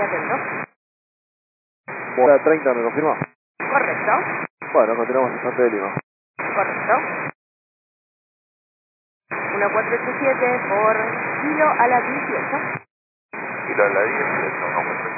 atento. Bola 30, ¿me confirma? Correcto. Bueno, continuamos en Santa de Lima. Correcto. 1487 por kilo a la 18. Kilo a la 18, vamos.